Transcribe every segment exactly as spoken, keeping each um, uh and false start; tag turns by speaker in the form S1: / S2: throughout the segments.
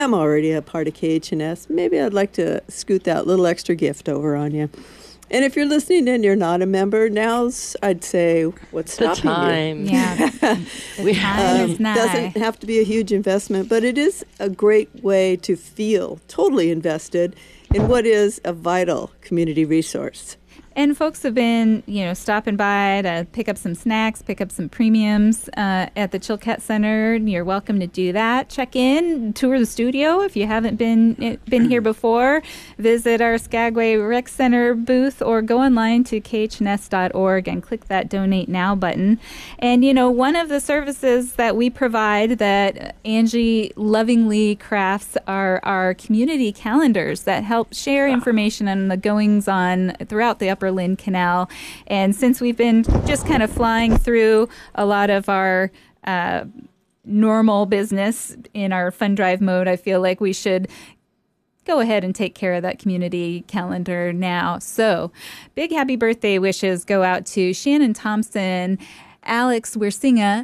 S1: I'm already a part of K H N S. Maybe I'd like to scoot that little extra gift over on you. And if you're listening and you're not a member, now's, I'd say, what's
S2: The
S1: stopping
S2: time.
S1: you?
S3: Yeah, the time is nigh.
S1: Doesn't have to be a huge investment, but it is a great way to feel totally invested in what is a vital community resource.
S3: And folks have been, you know, stopping by to pick up some snacks, pick up some premiums uh, at the Chilkat Center. You're welcome to do that. Check in, tour the studio if you haven't been been here before. Visit our Skagway Rec Center booth or go online to k h n s dot org and click that Donate Now button. And, you know, one of the services that we provide that Angie lovingly crafts are our community calendars that help share information on the goings-on throughout the Upper Lynn Canal. And since we've been just kind of flying through a lot of our uh, normal business in our fund drive mode, I feel like we should go ahead and take care of that community calendar now. So big happy birthday wishes go out to Shannon Thompson, Alex Wirsinga,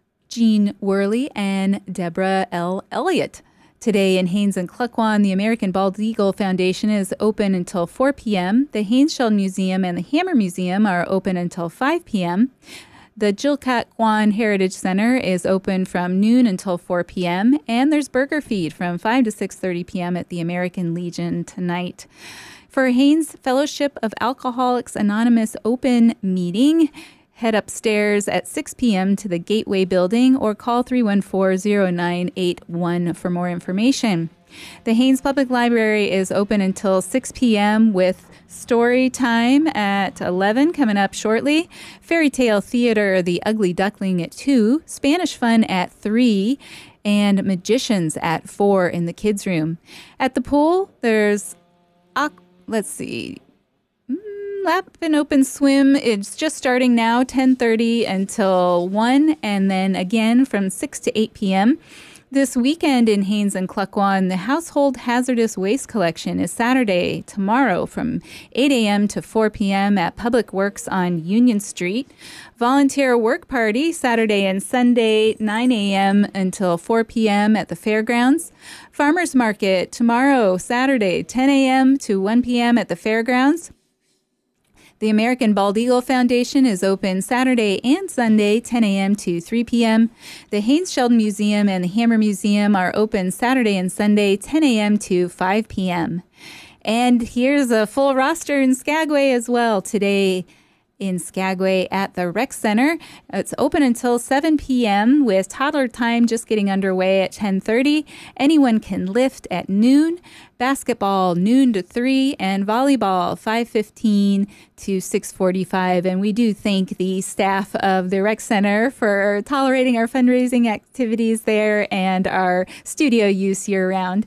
S3: Jean Worley, and Deborah L. Elliott. Today in Haines and Cluckwan, the American Bald Eagle Foundation is open until four p.m. The Haines Shell Museum and the Hammer Museum are open until five p.m. The Chilkat Heritage Center is open from noon until four p.m. And there's burger feed from five to six thirty p.m. at the American Legion tonight. For Haines Fellowship of Alcoholics Anonymous open meeting, head upstairs at six p.m. to the Gateway Building or call three one four, zero nine eight one for more information. The Haines Public Library is open until six p.m. with story time at eleven coming up shortly, Fairy Tale Theater, The Ugly Duckling at two, Spanish Fun at three, and Magicians at four in the kids' room. At the pool, there's, let's see, lap and open swim. It's just starting now, ten thirty until one, and then again from six to eight p.m. This weekend in Haines and Cluckwan, the Household Hazardous Waste Collection is Saturday, tomorrow, from eight a.m. to four p.m. at Public Works on Union Street. Volunteer Work Party, Saturday and Sunday, nine a.m. until four p.m. at the fairgrounds. Farmers Market, tomorrow, Saturday, ten a.m. to one p.m. at the fairgrounds. The American Bald Eagle Foundation is open Saturday and Sunday, ten a.m. to three p.m. The Haines Sheldon Museum and the Hammer Museum are open Saturday and Sunday, ten a.m. to five p.m. And here's a full roster in Skagway as well today. In Skagway at the Rec Center. It's open until seven p.m. with toddler time just getting underway at ten thirty. Anyone can lift at noon. Basketball noon to three and volleyball five fifteen to six forty-five. And we do thank the staff of the Rec Center for tolerating our fundraising activities there and our studio use year-round.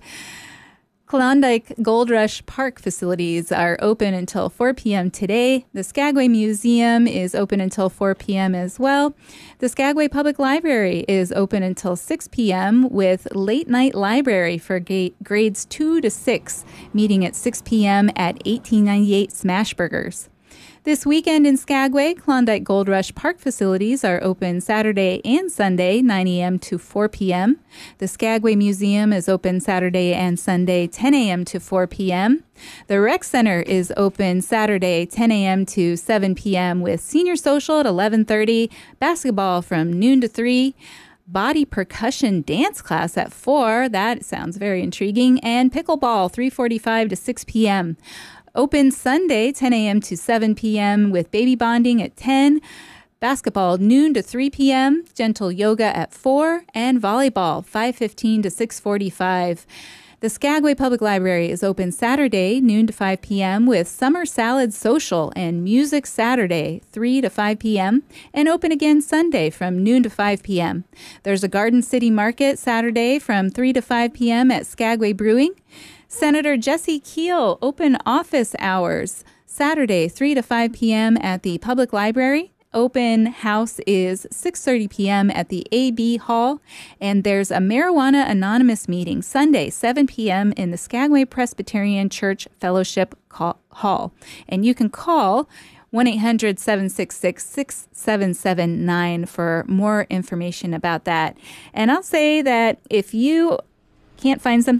S3: Klondike Gold Rush Park facilities are open until four p.m. today. The Skagway Museum is open until four p.m. as well. The Skagway Public Library is open until six p.m. with late night library for ga- grades two to six, meeting at six p.m. at eighteen ninety-eight Smashburgers. This weekend in Skagway, Klondike Gold Rush Park facilities are open Saturday and Sunday, nine a.m. to four p.m. The Skagway Museum is open Saturday and Sunday, ten a.m. to four p.m. The Rec Center is open Saturday, ten a.m. to seven p.m. with senior social at eleven thirty, basketball from noon to three, body percussion dance class at four, that sounds very intriguing, and pickleball three forty-five to six p.m. Open Sunday, ten a.m. to seven p.m. with baby bonding at ten, basketball noon to three p.m., gentle yoga at four, and volleyball five fifteen to six forty-five. The Skagway Public Library is open Saturday, noon to five p.m. with Summer Salad Social and Music Saturday, three to five p.m. and open again Sunday from noon to five p.m. There's a Garden City Market Saturday from three to five p.m. at Skagway Brewing. Senator Jesse Keel open office hours Saturday, three to five p.m. at the Public Library. Open house is six thirty p.m. at the A B Hall. And there's a Marijuana Anonymous meeting Sunday, seven p.m. in the Skagway Presbyterian Church Fellowship Hall. And you can call one eight hundred, seven six six, six seven seven nine for more information about that. And I'll say that if you can't find something